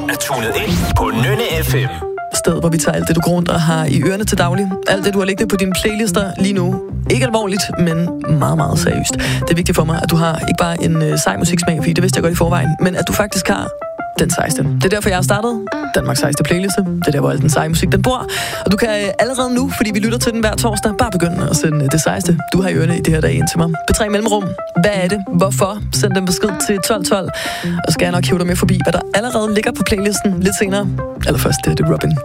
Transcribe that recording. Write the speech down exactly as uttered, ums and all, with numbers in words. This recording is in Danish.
er tunet ind på Nynne F M. Sted, hvor vi tager alt det, du går rundt og har i ørerne til daglig. Alt det, du har liggende på dine playlister lige nu. Ikke alvorligt, men meget, meget seriøst. Det er vigtigt for mig, at du har ikke bare en øh, sej musiksmag, fordi det vidste jeg godt i forvejen, men at du faktisk har den sejste. Det er derfor, jeg har startet Danmarks sejste playliste. Det er der, hvor al den seje musik, den bor. Og du kan øh, allerede nu, fordi vi lytter til den hver torsdag, bare begynde at sende øh, det sejste, du har i ørerne i det her dag ind til mig. P tre Mellemrum. Hvad er det? Hvorfor? Send den besked til tolv tolv. Og så skal jeg nok hive dig med forbi, hvad der allerede ligger på playlisten lidt senere. Allerførst, det er Robin.